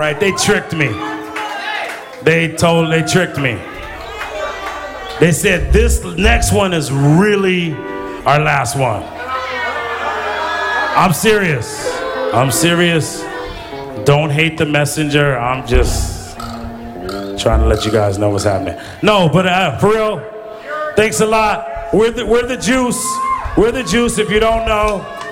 right. They tricked me. They tricked me. They said this next one is really our last one. I'm serious. I'm serious. Don't hate the messenger. I'm just trying to let you guys know what's happening. No, but for real, thanks a lot. We're the juice. We're the juice if you don't know.